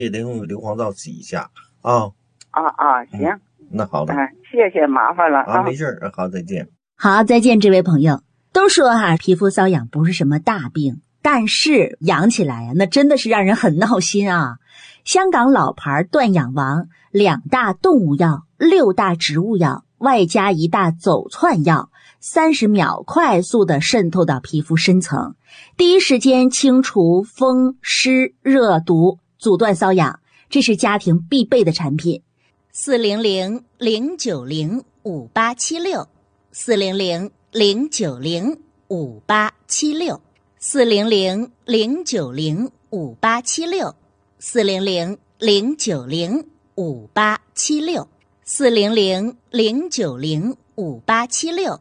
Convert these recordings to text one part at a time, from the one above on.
也得用硫磺皂洗一下啊。 行， 那好的， 谢谢，麻烦了啊， 没事，好，再见。 好，再见，这位朋友。都说皮肤瘙痒不是什么大病，但是痒起来那真的是让人很闹心啊。香港老牌断痒王，2大动物药，6大植物药，外加1大走窜药，30秒快速的渗透到皮肤深层，第一时间清除风湿热毒，阻断瘙痒，这是家庭必备的产品。400-090-5876 400-090-5876 400-090-5876 400-090-5876 400-090-5876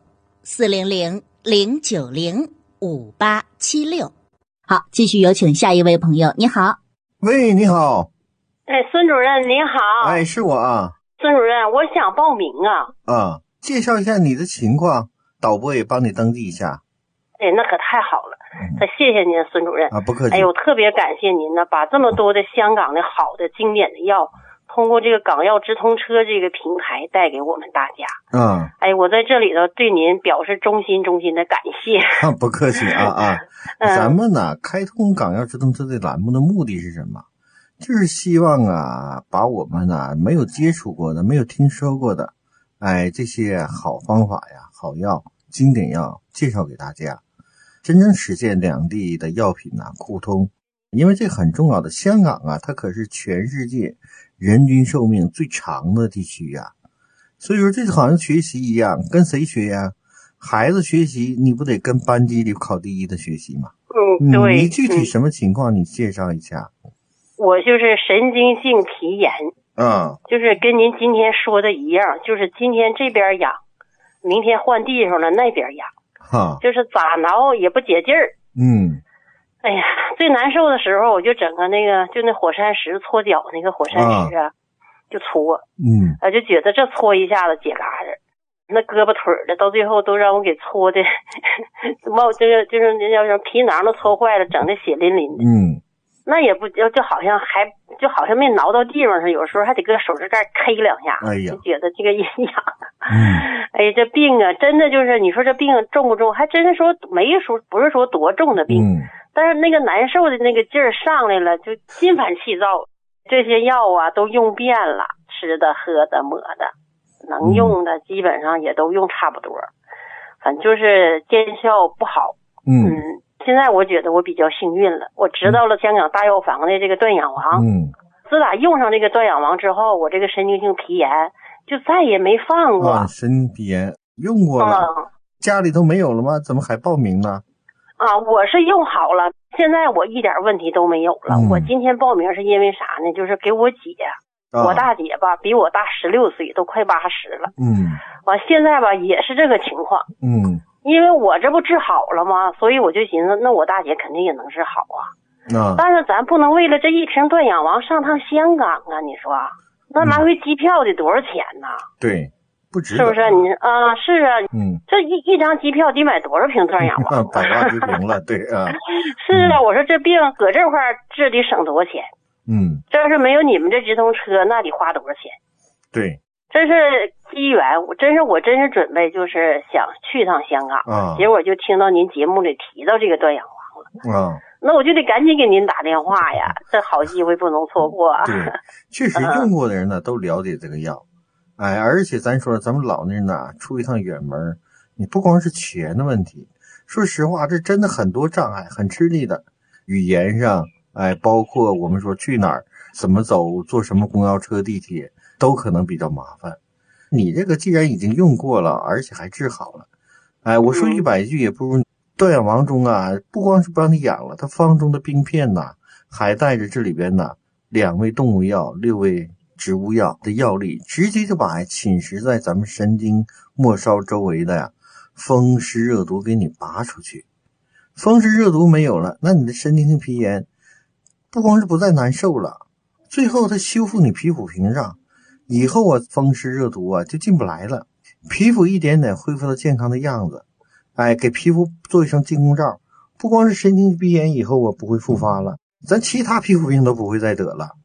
400-090-5876。好，继续有请下一位朋友。你好。 喂，你好。 孙主任您好。 是我啊。 孙主任，我想报名啊。 介绍一下你的情况，导播也帮你登记一下。 那可太好了，谢谢您，孙主任不客气。 我特别感谢您呢，把这么多的香港的好的经典的药，通过这个港药直通车这个平台带给我们大家。我在这里头对您表示衷心的感谢。 不客气咱们呢开通港药直通车这栏目的目的是什么？就是希望把我们呢没有接触过的、没有听说过的，这些好方法呀、好药、经典药介绍给大家，真正实现两地的药品互通。因为这很重要的，香港它可是全世界人均寿命最长的地区所以说这就好像学习一样，跟谁学呀？孩子学习你不得跟班级里考第一的学习吗？ 对。 你具体什么情况你介绍一下。 我就是神经性皮炎，就是跟您今天说的一样，就是今天这边痒，明天换地方了那边痒，就是咋挠也不解劲儿。最难受的时候我就整个就那火山石搓脚那个火山石就搓，就觉得这搓一下子解嘎子，那胳膊腿的到最后都让我给搓的就是那叫什么皮囊都搓坏了，整的血淋淋的。那也不就好像没挠到地方上，有时候还得搁手指盖 K 2下，就觉得这个也痒。这病真的就是你说这病重不重，还真是说不是说多重的病，但是那个难受的那个劲儿上来了，就心烦气躁。这些药都用遍了，吃的喝的抹的，能用的基本上也都用差不多，反正就是见效不好。现在我觉得我比较幸运了，我知道了香港大药房的这个断痒王。自打用上这个断痒王之后，我这个神经性皮炎就再也没犯过。 神经皮炎用过了，家里头没有了吗？怎么还报名呢？ 我是用好了，现在我一点问题都没有了。我今天报名是因为啥呢？就是给我姐，我大姐吧比我大16岁，都快80了。完现在吧也是这个情况。因为我这不治好了吗？所以我就寻思，那我大姐肯定也能治好但是咱不能为了这一瓶断痒王上趟香港你说那来回机票得多少钱呢？ 对，不值得， 是不是？你是这一张机票得买多少瓶断痒王 ？100万就瓶了，对是我说这病搁这块治得省多少钱？这是没有你们这直通车，那得花多少钱？ 对。 这是机缘，我真是准备就是想去趟香港，结果就听到您节目里提到这个断痒王了，那我就得赶紧给您打电话呀，这好机会不能错过对，确实用过的人呢都了解这个药，而且咱说咱们老年人呢出一趟远门，你不光是钱的问题，说实话这真的很多障碍，很吃力的，语言上，包括我们说去哪儿怎么走，坐什么公交车地铁都可能比较麻烦。你这个既然已经用过了，而且还治好了，我说100句也不如断痒王中不光是帮你养了，它方中的冰片还带着这里边2味动物药、6味植物药的药力，直接就把侵蚀在咱们神经末梢周围的风湿热毒给你拔出去。风湿热毒没有了，那你的神经性皮炎不光是不再难受了，最后它修复你皮肤屏障，以后风湿热毒就进不来了，皮肤一点点恢复到健康的样子。给皮肤做一层净空罩，不光是神经皮炎以后不会复发了，咱其他皮肤病都不会再得了。